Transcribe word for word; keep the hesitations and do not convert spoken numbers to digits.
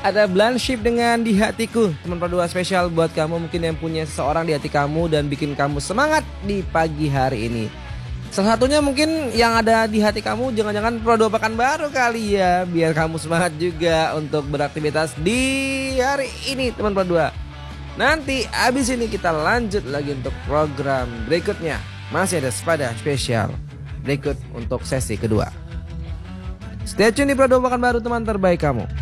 Ada Blind Ship dengan Di Hatiku, teman Pro dua spesial buat kamu mungkin yang punya seseorang di hati kamu dan bikin kamu semangat di pagi hari ini. Salah satunya mungkin yang ada di hati kamu jangan-jangan Pro dua Pekanbaru kali ya, biar kamu semangat juga untuk beraktivitas di hari ini teman Pro dua. Nanti abis ini kita lanjut lagi untuk program berikutnya. Masih ada Sepada spesial berikut untuk sesi kedua. Stay tune di Pro dua Pekanbaru, teman terbaik kamu.